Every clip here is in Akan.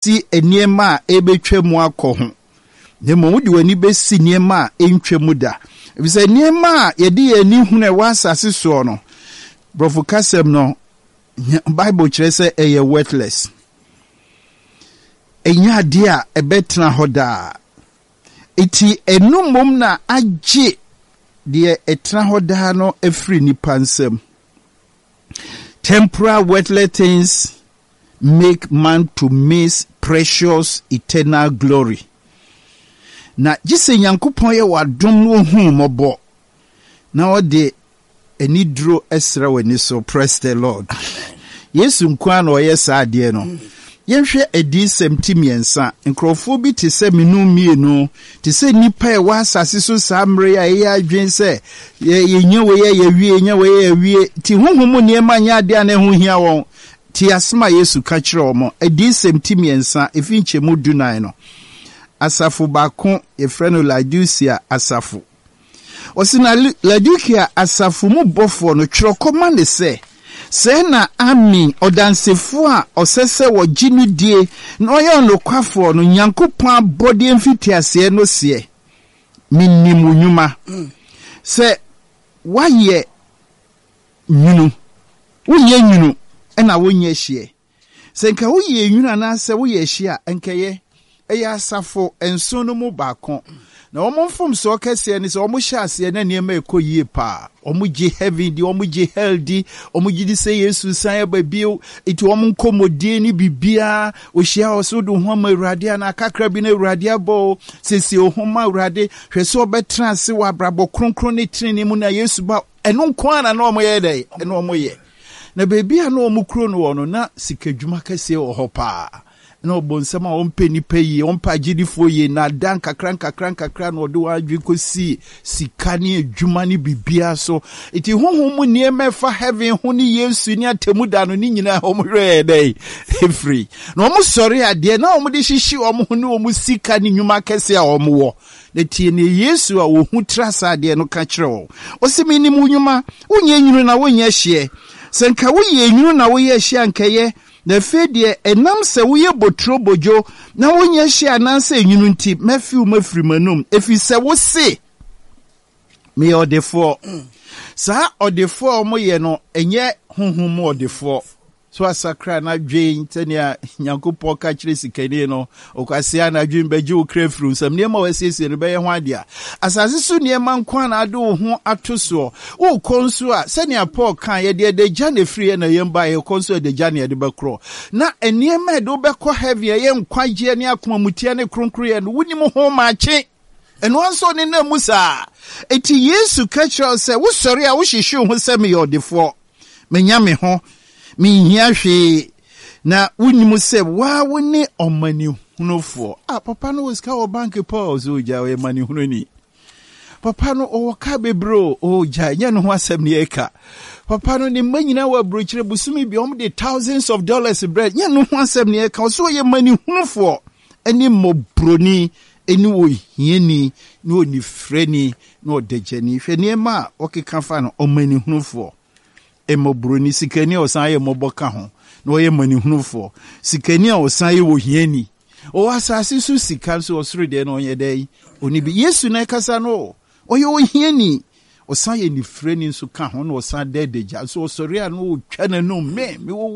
si eniema ebetwa mu akọ ho ne mo de wani besi niema entwa mu da ebise niema ye de ani hunu e wa asase so no brofo kasem no Bible kire se eye worthless enya de a ebetra hoda iti enumom na agye de etra hoda no efri nipa nsem. Temporal worthless things make man to miss precious eternal glory. Na jise Nyankopon ye wadom no hu mobo na ode enidro esra wani so. Praise the Lord. Yesu nkwa na oye saa de no yenhwe edisem timiensa nkrofo bi te se menu mienu te se nipa e wa asase so samre ya ye adwen se ye wie ti huhumu niema nya ade na ho hia won ti asema Yesu ka kire omo edisem timiensa efinche mu dunan no asafo bako efre no Laodicea asafo osina Laodicea asafo mu bofo no twirokoma ne se na amin odansefo a osese wo ginu die na oye nokwafo no Nyankopon abode mfitiase no se minnimu nyuma se waye nyunu wonye nyunu na wonye hie se nka woye nyunu na se woye hie enkaye eya asafo enso no mu baako na omomfom so kese ni se omuhyase na niema ekoyie pa omugi heavy di omugi healthy omugi di se Yesu san babio iti omunkomodie ni bibia ohia oso do ho ma Awurade na kakra bi na Awurade abo sesi ohoma Awurade hwese obetra ase wa brabo kronkron ne treni mu na Yesu ba eno nko ana na omoye dai eno omoye na bebia na omukro no wono na sikadwuma kese ohopa na obonsema ompeni peyi ompa gidifo ye na dan kakran no do adwi kosi sikani adwuma ni bibia so iti honhom niema fa heaven ho ni Yesu ni atemu da no ni nyina omhwe dai free na omo sori ade na omo de hihyi omo ho ni omo sika ni nyuma kese a omo wo na tie ni Yesu a wo hu trasa ade no ka kire wo osimi ni mu nyuma wonye nyunu na wonye hye senka woye nyunu na woye hye nkaye na fedie enam se woye botro bojo na wonye hye ananse enyunu nti mafiu mafiri manum efi se wo se me odefo sa odefo mo ye no enye honhom odefo so asakra na dwen tania Nyankopon ka kire sikani no okwase na dwen baje okrafru nsam ne ma wasiesie ne beye ho ade a asase so ne ma nkwa na ade wo ho atoso wo konso a senia Paul kan ye de jane free na yemba ye konso de jane de bekro na eniema de obekọ heavy ye nkwaje ne akoma mutia ne kronkro ye no wuni mo ho maache eno anso ne na musa eti Yesu ka kire se wo sori a wo hihye ho se me yodefo menya me ho minhia hwe na wunimu se wa woni omani hunofo papa no was ka o bank pause o ja we mani hunoni papa no o ka bebro o ja nya no ho asem ne eka papa no ni manyina wa brochire busumi bi om de thousands of dollars bread nya no ho asem ne eka so ye mani hunofo eni mobroni eni wo hieni no ni freni no dejani hwe ne ma okeka fa no omani hunofo emobroni sikani osan moboka ho na oye manihunufo sikani osan wo hiani o asase su sika so osoro de no ye dai oni bi Yesu na kasa no oye wo hiani osan ye ni freni so ka ho na osan dedeja so osori a no twana no me wo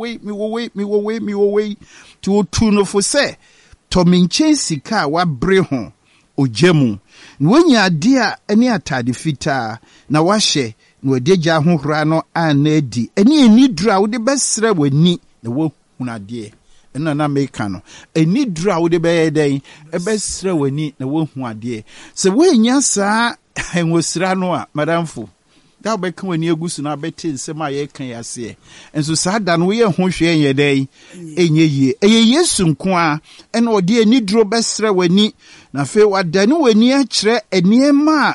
wei ti otu no fo se to minche sika wa bre ho ojemu na wonya ade a ene atade fita na wahye no adeja ho hra no anadi eni dura wo de besra wani na wo hunade ena na meka no eni dura wo de be den e besra wani na wo hu ade se wo nya saa enwosra no a madamfo da obeka wani egusu na beti nsem a ye kan yase enso saa da no wo ye ho hwe enye den enye yie eye Yesu nko a ena ode eni duro besra wani na fe wadane wani a kire eniema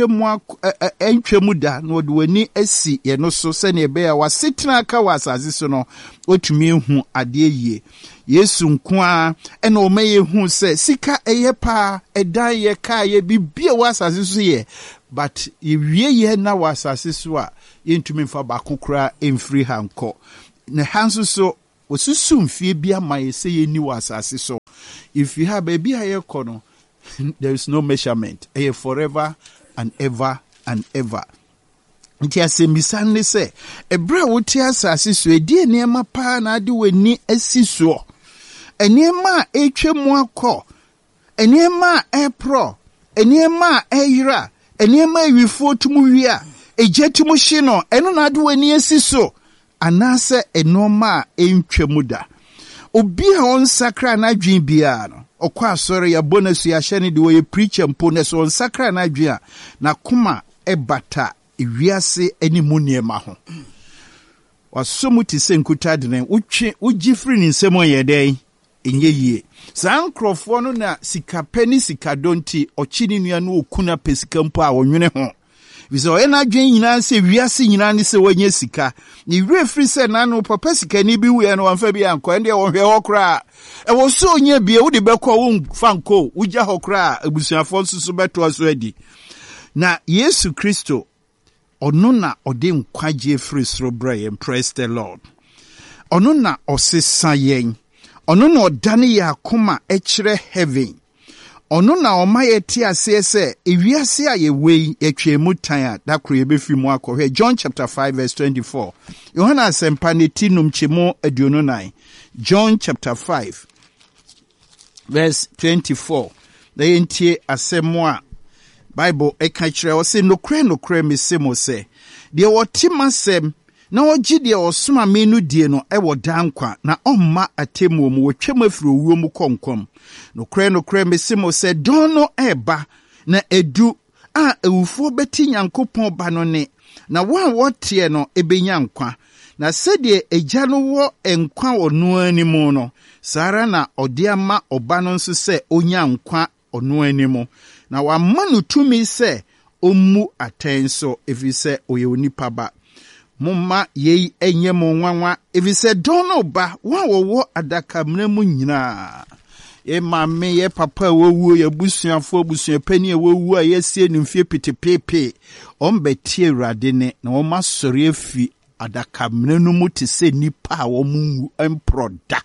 entwemu da na ode wani asi ye no so se na ebe ya wasetena aka wasase so no otumi hu ade yie Yesu nko a ena o maye hu se sika eye pa edan ye ka ye bibia wasase so ye but yewie ye na wasase so a yentumi mfa ba kokora emfiri hanko na hanso so osusu mfie bia maye se ye ni wasase so if you have baby a corner, there is no measurement. Forever and ever and ever. Nti asembisane se ebra wote asase so edi enema pa na ade wani asiso enema etwemu akọ enema epro enema eyira enema ewifo tumu wia ejetumu hye no eno na ade wani asiso anase enoma entwemu da obi a on sakra na dwen bia no okwa asore ya bonus ya hye ne de we preacher mpo ne so on sakra na dwen na kuma ebata ewiase animu niema ho wasomu ti se nkuta de ne ugifri ni nsemo yeden enye yie saa nkrofo no na sika pani sika donti ochini nua no okuna pesika mpo a wonwene ho biso e na dwen nyina se wiase nyina ne se wanye sika ni refri se na no papa sika ni bi wu no wamfa bi anko ende wo hwe hokra e wo so nya bi e wo de bekọ wo fanko ugya hokra abusuafo nsusu beto so adi na Yesu Kristo ono na ode nkwaje free soro braye. Praise the Lord. Ono na osesa yen. Ono na odane ya akoma ekire heaven. Ono na omaye ti ase se ewiase a ye wei etwemu tan a dakro ye befi mu akọhwe. John chapter 5 verse 24. Yohana asempa ne tinum chemo aduonu 9. John chapter 5 verse 24. Da yentie asemo a Bible eka kire o se nokre mesemo se de wotimasem na ogi de osoma menu die no ewo dankwa na omma atemu mu wotwam afiri owuo mu konkom nokre mesemo se dono eba na edu a ewufo beti Nyankopon ba no ne na wotie no ebenya nkwa na sede egya no wo enkwa ono animu no sara na ode ama oba no nso se onya nkwa ono animu na wamanu tumi se omu atenso efise oye onipa ba mumma yei enye mo nwanwa efise dono ba wo adaka mnemu nyina e mamme ye papa wowu ye busuafo busuapani wowu a yesie nimfie pitepepe ombetie Awurade ne na wo masori afi adaka mnenu mu te se nipa a wo mu emproda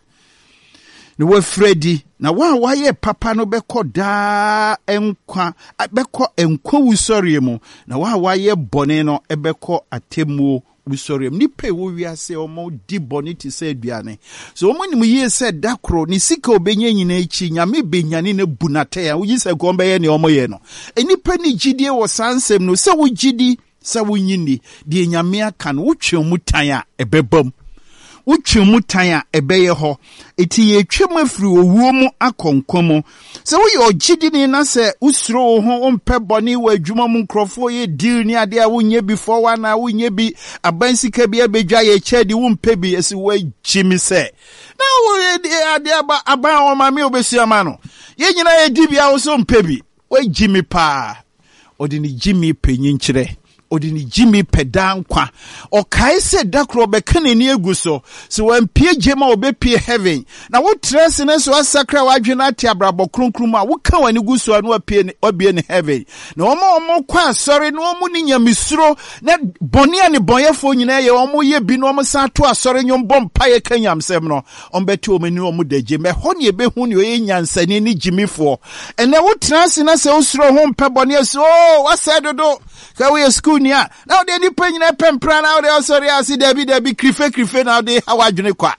ni we Fredi na wa ye papa no beko da enkwa beko enkwa wusori mu na wa ye bone no ebeko atemu wusori mu nipa wo wiase omo di bone ti se aduane so omo ni mu ye se dakro ni sika obenye nyina echi nyame benyane na bunate ya wuyi se gombe ye ne omo ye no enipa ni gidie wo sansem no se wo gidi se wo nyini de nyame aka no wotwe mu tan a ebebam utwemu tan a ebeye ho eti ye twem afiri owuo mu akonkomo se wo ye ogidi ni na se usuro ho ompe boni wa adwuma mu nkrofo ye deal ni ade a wonye before wana wonye bi abansika bi abedwa ye chedi wo mpe bi esi wa jimi se na wo ade aba o ma me obesiama no ye nyina ye di bia wo so mpe bi wa jimi pa odini jimi penyin kire odini jimi pedankwa okai se dakro bekane ni eguso so wampie jema obepie heaven na wo trese ne so asakra wadwena ati abrabo kronkrum a wo ka wani guso anu obie ne heaven na omo kwa asore na omo ni nyamisuro na boni ani bonyefo nyina ye omo ye bi no omo sa to asore nyom bompa ye kanyamsem no ombeti omani omo daje me ho ne ebehu ne oye nyansani ni jimifo ene wo trese na se usuro ho mpe boni so wasedodo ka we school nia now they ni penyina pempra now they sorry asi debi krife now they hawadwene kwa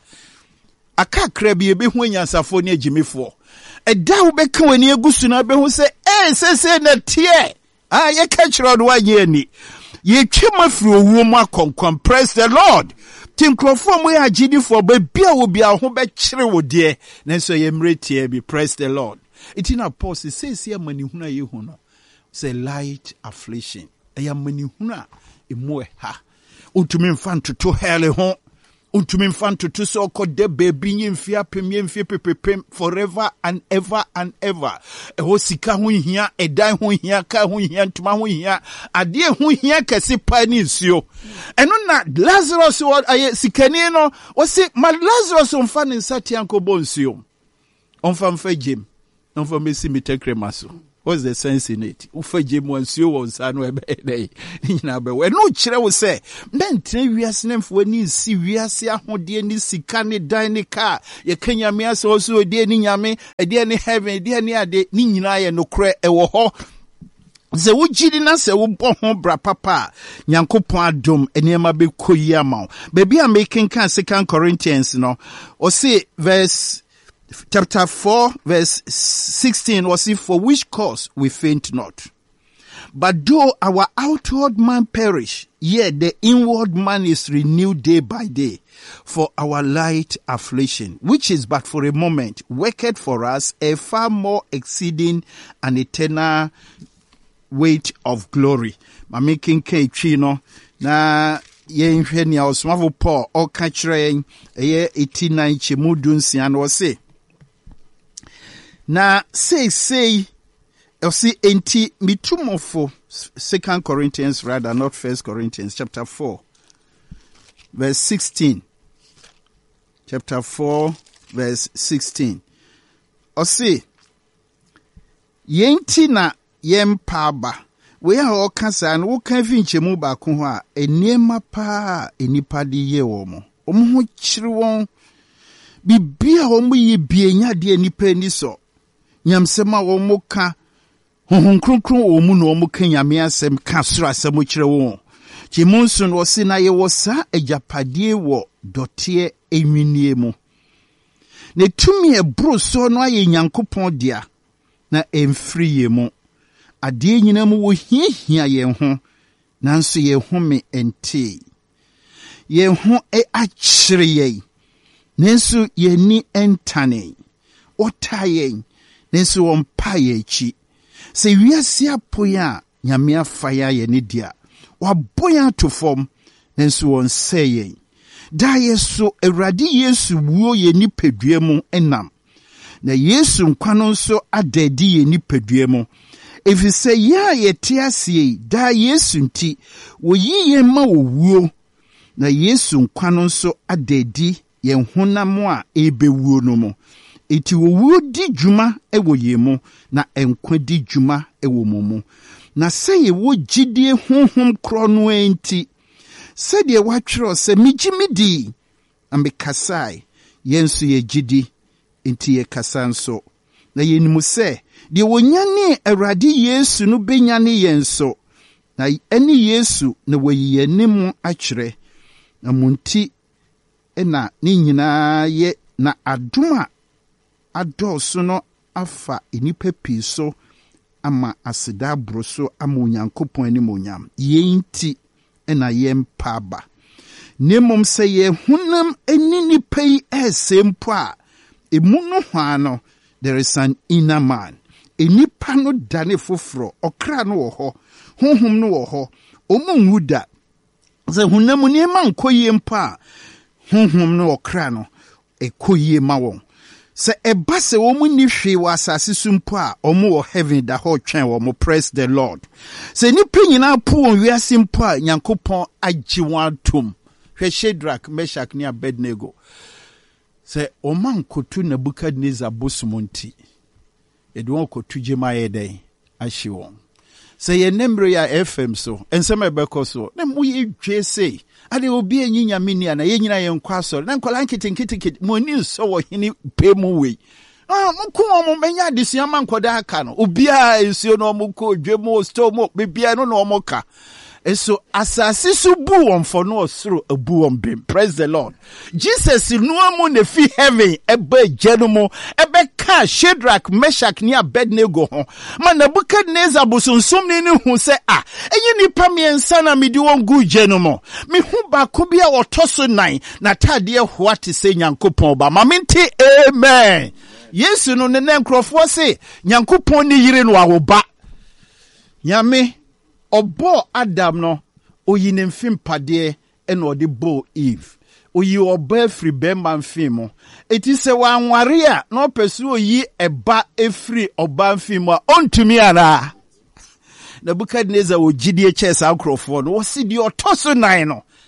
akakra bi ebehu anyansafo ne agimefo eda wo beka wani egusu na behu se se na tie ye ka kiro do wanye ani ye twema firi owuo mu akonkom. Praise the Lord. Tinkrofo mu ya gidifo ba bia wo bia ho be kire wo de nanso ye mretie bi. Praise the Lord. Itina Paul says ye manihuna ye hu no say light affliction eya manihuna emwe ha utumi mfanto to hele ho utumi mfanto to so kode baby nyimfia pepepem forever and ever eho sika ho hia edan ho hia ka ho hia ntuma ho hia ade ho hia kase pa ni nsuo eno na Lazarus aye sikani no o se ma Lazarus mfa ne nsati ankobo nsuo onfa mfa gem onfa mesi mitekremaso What's the sense in it? Ufa jemwansio wonsano ebe nyina be we no kire wo se mentre wiase nemfo ni si wiase ahode ni sika ne dan ne car ye kanyame ase oso ode ni nyame ede ne heaven ede ne ade ni nyina ye nokre ewo ho ze wugidi na se wo bo ho bra papa Nyankopon adom enema be koyi ama baby am making kan 2 Corinthians no o say verse chapter 4 verse 16 was it for which cause we faint not, but though our outward man perish, yet the inward man is renewed day by day. For our light affliction, which is but for a moment, worketh for us a far more exceeding and eternal weight of glory. Ma making K chino na yen hwe nia osmavo Paul o ka kire yen eye 89 chemudunsia no say na say see enti mitumofo 2 Corinthians rather, not 1 Corinthians chapter 4 verse 16. Chapter 4 verse 16. O say yenti na yempaba we ha okasa na wo kan finchemu ba ko ho a eniema pa enipa de ye wo mo ho kire won bibia wo mo ye bienya de enipa ni so nyamsema wo mo ka honhon kronkron wo mu no mo kan nyame asem ka soro asem kire wo chimunsun wo si na ye wo sa agyapadie wo dote enwinie mu ne tumi ebro so no aye Nyankopon dia na emfiri ye mu ade nyina mu wo hiahia ye ho nanso ye home ente ye ho akire ye nanso ye ni entane otaye nanso wompa ye chi se wiase apoya nyame afaya ye ne dia waboya to fom nanso won seye da yeso Awurade Yesu wuo ye ni pedua mu enam na Yesu nkwano nso adadi ye ni pedua mu efise ya yete asie da Yesu nti woyi ye ma wuo na Yesu nkwano nso adadi ye honam a ebewuo no mu eti wuo di dwuma ewo ye mu na enkwa di dwuma ewo mu na seye wo gidie honhom kro no enti sede watwero se migimidi ambekasai yensu ye gidi enti ye kasanso na yenimu se de wonyane Awurade Yesu no benyane yenso na eni Yesu na wayi yenimu akyere na munti ena ni nyina ye na adoma adoso no afa enipa piso ama aseda broso ama Onyankopon ani monyam yenti ena yempaba nemom se ye hunam eni nipa yi esempo a emuno hwano there is an inner man enipa no dane foforo okra no wo ho honhom no wo ho omunwuda ze hunam ni ma nkoyie mpa honhom no okra no ekoyie ma won se eba se wo mu ni hwe wa asase sumpo a omo wo heaven da ho twen wo mo praise the Lord se ni pinyina po won wiase mpo a Nyankopon agye won atom hwe Shadrach Meshach ni Abednego se oman kotu Nebukadnezar bosumonti edwon kotu jemaye den ahye won se ye nemre ya FM so ensema bekoso na mu ye dwese ade obi enyinya mini ana ye nyina ye nkwa so na nkola nkitinkiti moni nso wo hini pemu we mko mo menya adesua ma nkoda aka no obi a ensuo no mo ko dwemo sto mo bibia no no mo ka eso asase su bu won for no osoro abu won bem praise the Lord Jesus no amu na fi heaven ebe jenumo ebe ka Shadrach Meshach ni Abednego ho ma Nebukadnezar bosunsum ni hu se enyi nipa miensa na medi won gu jenumo me hu ba ko bia otoso nan na tade hoa te se Nyankopon ba ma mente amen Yesu no ne nkrofo se Nyankopon ni yire no awoba nyame obo Adam no oyi ne mfimpade ena ode bo Eve oyi oba free bema mfimo eti se wanware a na opesu oyi eba efri oba mfimo ontumi ara Nebukadnezar wo gidie chesa akrofo no wo si di otoso nan no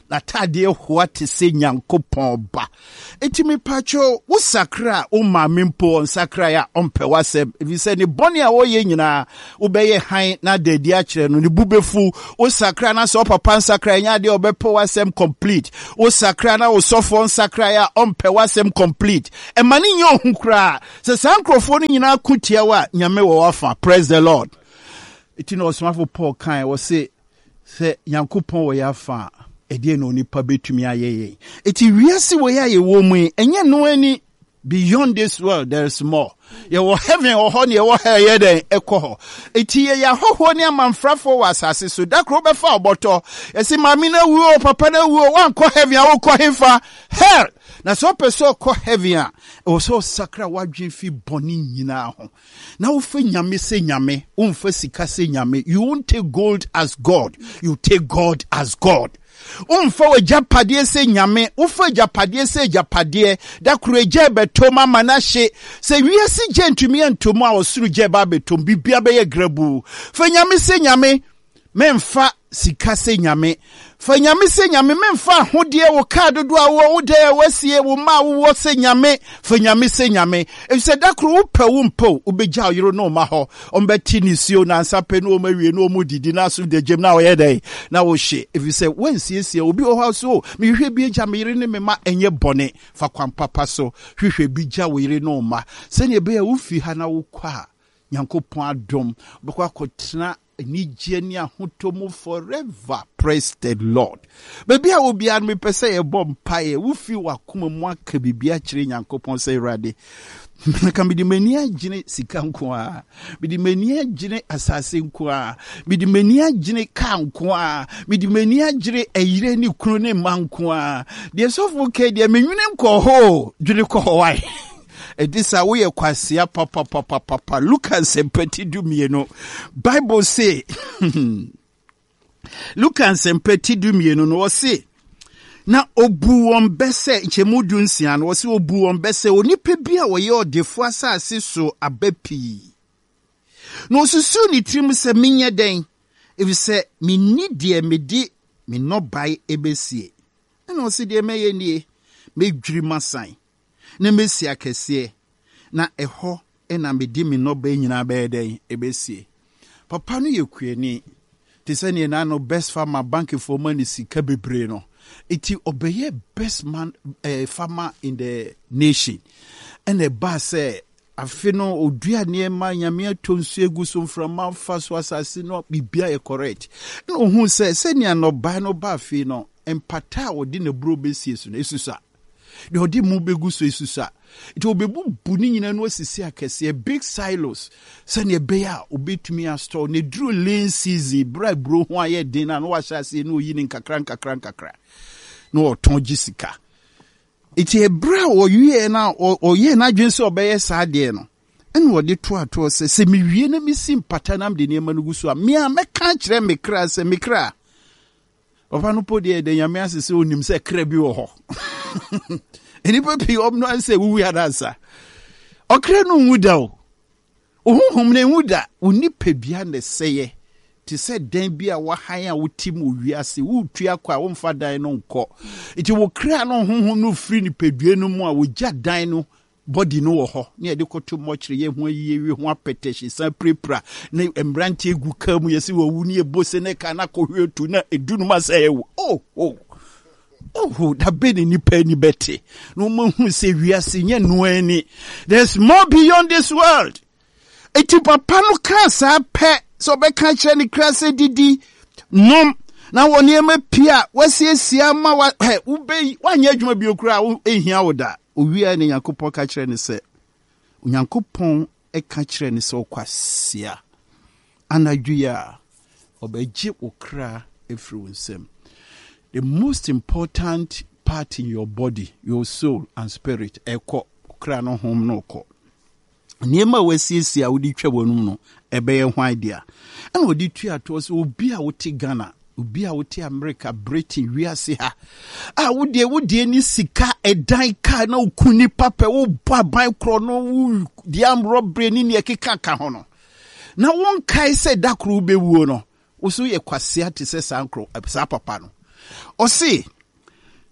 na tade hoa te se Nyankopɔn ba. Eti me pacho wo sakra o maame mpo sakra ya ompe wasem. If you say ne boni a wo ye nyina wo beye han na dedi a kire no ne bubefu wo sakra na so papa sakra nya de obepo wasem complete. Wo sakra na wo sofo sakra ya ompe wasem complete. E mani nyo hu kra. Se sankrofo ni nyina kutia wa nyame wo wafa. Praise the Lord. Eti no osmafo Paul kan wo se Nyankopɔn wo yafa. Edie no nipa betumi ayeye. Eti wiase wo ya ye wo mu enye no ani beyond this world there is more. Ye wo heaven or ho ne wo hell ye den ekɔ. Eti ye ya hoho ne amanfrafo wo asase so dakro be fa oboto. Esi mami na wuo papa na wuo wan kɔ heaven a wo kɔ hemfa hell. Na so person kɔ heaven a o so sakra wadwen fi boni nyina ho. Na wo fe nyame se nyame, wo mfa sika se nyame. You won't take gold as God, you take God as God. Umfa we japadie se nyame, ufa japadie se japadie, da kureje betoma manashe, se wiasi jentumi entomo a osuru jeba betom, bibia beye grebu. Fe nyame se nyame, memfa sika se nyame. Fe nyame se nyame, memfa hodie wo kado dua wo ude wesie wo ma wo se nyame. Fe nyame se nyame. If se da kuru upe umpo, ubeja yiro no maho, ombeti nisio na ansape no mewie no mudidi na su de jem na oyede na wo she. If you say when sie obi o ha so, me hwe bi eja me yire ne me ma enye bone fa kwan papa so, hwe bi ja wo yire no ma. Se ne be ya wo fi ha na wo kwa Nyankopon adom, bekwa kotena Nijeni ahutomu forever. Praise the Lord. Baby, I will be an me pese a bomb pie. Wufi wakuma mwaka bibia chiri Nyankopon say radi. Kan bidi menia jine sikankwa. Bidi menia jine assassin kwa. Bidi menia jine kankwa. Bidi menia jine eire ni krone mankwa. Dia sofuke dia menyune mko ho. June ko Hawaii. Edisa we kwasia papa Lucas empeti dumieno Bible say Lucas empeti dumieno no say na obu won bese nchemudu nsia no say obu won bese onipa bia wo ye odefo asase so abapi no susu ni trim se menye den if say me ni de me di me no bai ebesie na say de meye nie me dwiri masan na mesi akese na eho na medi me no ba nyina ba den ebesie papa no yekuani te se ne na no best farmer bank for money sika bebre no iti obeye best man farmer in the nation and the boss say afi no odua ne ma nyame atonsu egu so from man faso asase no bibia e correct no hu se ne no ba no ba afi no empata odi ne bro besie so na esusa de odi mu begu so esusa it will be buni nyina no asisi akese big silos se ne be ya obetumi a store ne dru lean season bra bro ho aye den na no wa hyase no yi ne nkakra no oton gisika iti ebra o yie na o ye na dwen se obeye sa de no ene wo de to se me wie na misi mpata nam de ne manugu so a me a meka kire me kra se me kra ofa no podi de nyame asese onim se kra bi wo ho enipa pi omno anse wuwi adansa okra no wuda o ohunhum ne wuda onipa bia ne seye ti se dan bia wa han a wotim owiase wutua kwa wo mfa dan no nkɔ iti wo kra no honhom no firi ni pedue no mu a wo gya dan no body no wo hɔ ne de koto mochire ye ho yiye wi ho apetehye san prepra na embrante egu ka mu yesi wo wu ne ebose ne ka na kɔhwetu na edunu ma sɛ ewo that been in penny betty. No one who say we are seeing no any. There's more beyond this world. Eti papa no kasa pe so be catch any class didi. No, now one year me pia. What's here? Ma wa ube 1 year juma biokra ehia oda. Uwi ani Nyankopon catch any say. Nyankopon e catch any so kwasia. Anajuya obeji okra efru nsem. The most important part in your body, your soul and spirit, eko krano home no ko. Niema wesiesi a wodi twa wonum no ebeye hwan dia. Ana wodi twa to so obi a woti Ghana, obi a woti America, Britain, wiase ha. Ah wodi ni sika edan ka na okuni papa wo baban kro no wo diam robbery ni ekeka ka ho no. Na won kai se dakro bewuo no. Wo so ye kwase ate se sankro sa papa no. Osi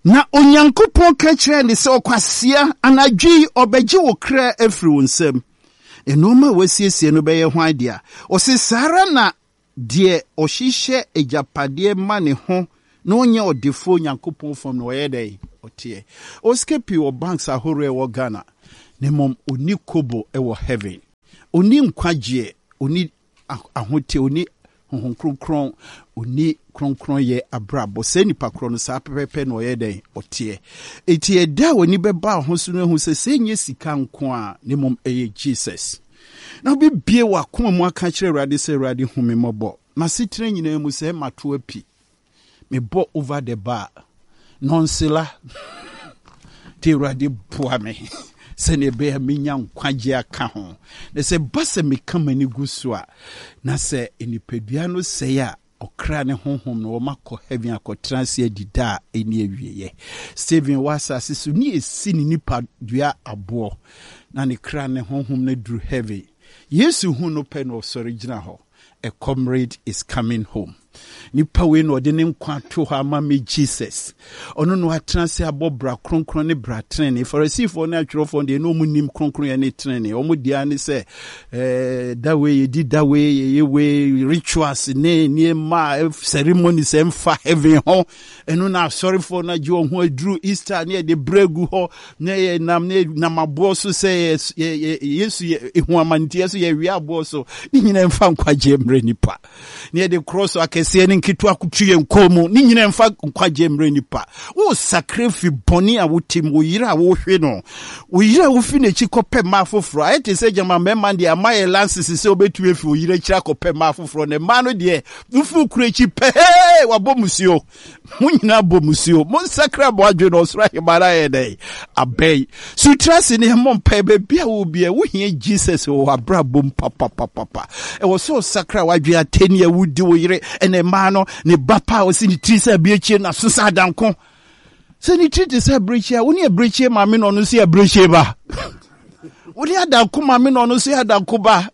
Na onyankopɔn ka kyerɛ ne sɛ ɔkwasea anadwi ɔbɛgye wo kra afiri wo nsam. Enoma wasiesie no bɛyɛ ho idea. Ɔse sara na deɛ ɔhyehyɛ agyapadeɛ ma ne ho na onye ɔdefo nyankopɔn fam no ɔyɛ dɛ ɔteɛ. Oskepi wɔ banks ahorow ɛwɔ Ghana. Ne mom oni kobo ɛwɔ heaven. Oni nkwagye, oni ahote, oni kronkron, oni kronkron ye abrabo. Se nipa kro no saa pepepe no ɔyɛ dɛ ɔteɛ. Eti ɛda oni bɛba ho so no hu sɛ sɛ nye sika nko a ne mom ɛyɛ Jesus. Na bi bie wa koma mu aka kyerɛ Awurade sɛ Awurade hu me mmɔbɔ. Na sitre nyina mu sɛ mato api. Me bo over the bar. Nonsela. Te Awurade boa me. Se ne be minya nkwagye aka ho. Na se base me kama ni gu so a. Na se enipadua no sɛ a ɔkra ne honhom no wɔmakɔ heaven akɔtranse adida eni awieye. Stephen wasa sisu ni esi ni nipadua aboɔ. Na ne kra ne honhom no duru heaven. Yesu hu no pɛ no ɔsɔre gyina hɔ. A comrade is coming home. Nipa we no de ne nkwa to ha ma me Jesus. Ono no atranse abobra kronkron ne bra trene. Pharisee na atwerofo de no munim kronkron ya ne trene. Omo dia ne se that way ye did that way ye way rituals ne ma ceremonies emfa heaven ho. Eno na sorry for na jo ho adru Easter ne de bregu ho ne nam ne namabo so se Yesu ehu amantie so ye wi abo so. Ni nyina emfa nkwaje mre nipa. Ne de cross akese ne nkitu akutuye nkomu ni nyina emfa nkwaje mre nipa. Wo sacrifice boni a wotim wo yira wo hwe no. Wo yira wo fi na chi kope ma foforo. Ayete se jama mema de amaye lances se obetu efi wo yira kira kope ma foforo ne ma no de ufu kure chi pe wa bomusio. Mo nyina bomusio. Mo sakra bo adwe no sra himara ye dai. Abei. Sutrase ne mo mpa be bia wo bia wo hie Jesus wo abra bom papa. E wo so sakra wadwe ateni a wudi wo yire ene ma no ne bapa o si ni trisa biechie na so sa danko. Se ni trisa biechie wo ni biechie ma me no no si biechie ba. Wo ni adanko ma me no no si adanko ba.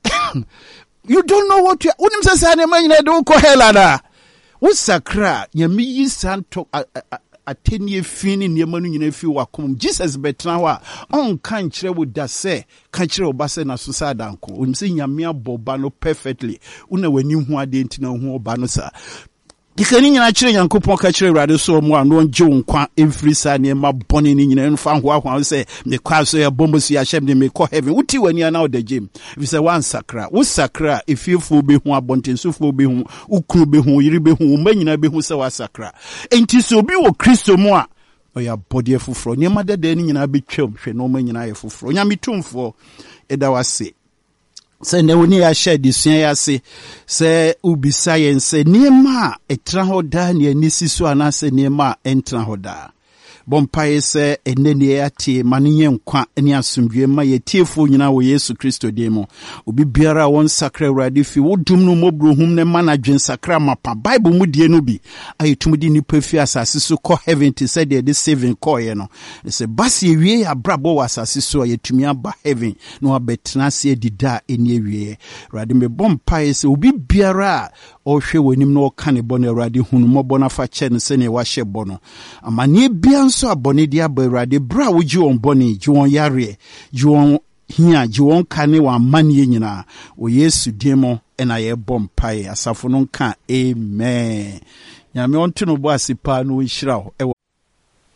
You don't know what you unim se sa ne ma nyina de ko helada. Wo sakra nyame yi santo atenie fini niema no nyina fi wakom. Jesus betra ho a on kan kire wo da se kan kire wo ba se na so sa danko. Unim se nyame aboba no perfectly. Una wani hu ade ntina hu oba no sa. Dikani nyina kire Yankopɔn ka kire Awurade so mu a no nje nkwa emfiri sa ne ma bɔne ni nyina nfa ho ahwa se me kwa so ya bombo si ya hyem de me kɔ heaven wuti wani ana oda gym if say one sakra wo sakra efiefo be hu abɔntensofo be hu ukru be hu yiri be hu ma nyina be hu se wa sakra enti so obi wo Kristo mu a oya body foforo ne ma dede ni nyina be twam hwe no ma nyina ye foforo nyame tumfo eda wase se ne woni ya share disua ya se ubisa yen se niema etra ho da ne anisi so anase niema entra ho da bompaye se enene ya tie manenye nkwa ne asomdwe ma ye tiefo nyina wo Yesu Kristo demo obi biara won sakra Awurade fi wodum no mobrohum ne manadwen sakra mapa Bible mu die no bi ayetumdi nipa fi asase so ko heaven ti said the saving call ye no se basi ewie ya brabo wa asase so yetumi aba heaven no abetena se dida eni ewie Awurade me bompaye se obi biara o hwe wonim no ka ne bɔ no Awurade hunu mɔbɔ na fa kyɛ no se ne wa hyɛ bɔ no amane bia nso abɔne dia ba Awurade bra wo gi on bɔne gi won yare gi won hia gi won ka ne wa mane nyina o Yesu demo na ye bɔ mpae asafo no nka amen nyame onto no bo asipa no nhyira ho